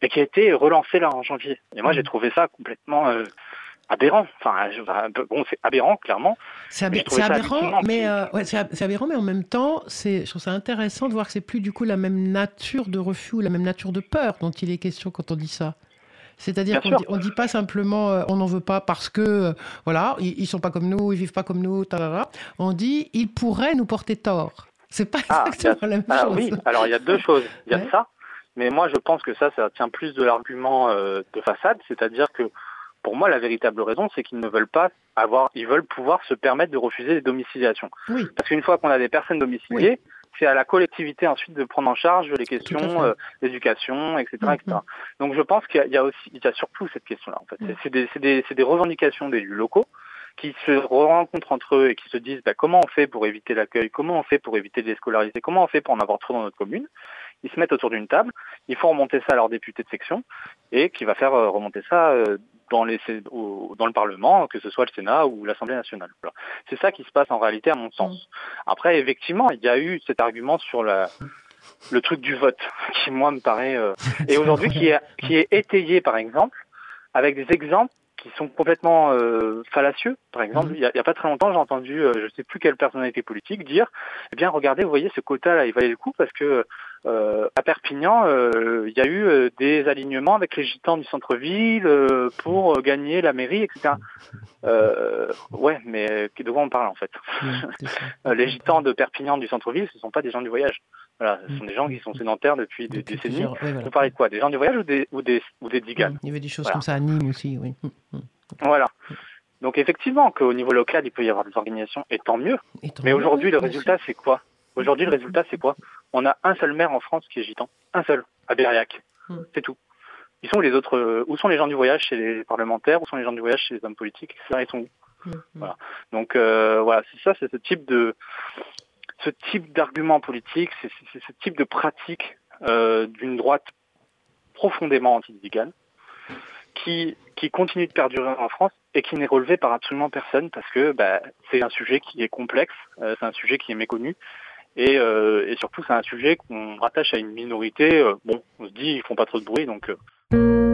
et qui a été relancé là en janvier. Et moi, j'ai trouvé ça complètement aberrant. Enfin, bon, c'est aberrant, clairement. C'est aberrant, mais c'est aberrant, mais en même temps, je trouve ça intéressant de voir que c'est plus du coup la même nature de refus ou la même nature de peur dont il est question quand on dit ça. C'est-à-dire qu'on dit pas simplement on n'en veut pas parce que voilà, ils sont pas comme nous, ils vivent pas comme nous, talala. On dit ils pourraient nous porter tort. C'est pas exactement la même chose. Oui, alors il y a deux choses. Il y a ça, mais moi je pense que ça tient plus de l'argument de façade, c'est-à-dire que pour moi la véritable raison c'est qu'ils ne veulent pas ils veulent pouvoir se permettre de refuser les domiciliations. Oui. Parce qu'une fois qu'on a des personnes domiciliées, c'est à la collectivité ensuite de prendre en charge les questions d'éducation, etc., etc. Donc je pense qu'il y a surtout cette question-là. En fait, c'est des revendications d'élus locaux qui se rencontrent entre eux et qui se disent comment on fait pour éviter l'accueil, comment on fait pour éviter de les scolariser, comment on fait pour en avoir trop dans notre commune. Ils se mettent autour d'une table, ils font remonter ça à leur député de section et qui va faire remonter ça dans le Parlement, que ce soit le Sénat ou l'Assemblée nationale. Voilà. C'est ça qui se passe en réalité à mon sens. Après, effectivement, il y a eu cet argument sur le truc du vote qui, moi, me paraît... et aujourd'hui, qui est étayé, par exemple, avec des exemples qui sont complètement fallacieux. Par exemple, il y a pas très longtemps, j'ai entendu, je ne sais plus quelle personnalité politique, dire eh bien, regardez, vous voyez, ce quota-là, il valait le coup parce que à Perpignan, il y a eu des alignements avec les gitans du centre-ville pour gagner la mairie, etc. Ouais, mais de quoi on parle en fait? Les gitans de Perpignan du centre-ville, ce ne sont pas des gens du voyage. Voilà, ce sont des gens qui sont sédentaires depuis des décennies. Vous parlez de quoi? Des gens du voyage ou des tziganes? Il y avait des choses comme ça à Nîmes aussi, oui. Voilà. Donc effectivement, qu'au niveau local, il peut y avoir des organisations, et tant mieux. Mais aujourd'hui, le résultat, c'est quoi? Aujourd'hui, le résultat, c'est quoi? On a un seul maire en France qui est gitan. Un seul, à Berriac. C'est tout. Ils sont les autres. Où sont les gens du voyage chez les parlementaires? Où sont les gens du voyage chez les hommes politiques, etc. Ils sont où? Voilà. Donc voilà, c'est ça, c'est ce type d'argument politique, c'est ce type de pratique d'une droite profondément anti-zigane qui continue de perdurer en France et qui n'est relevé par absolument personne parce que c'est un sujet qui est complexe, c'est un sujet qui est méconnu et surtout c'est un sujet qu'on rattache à une minorité. On se dit ils font pas trop de bruit donc.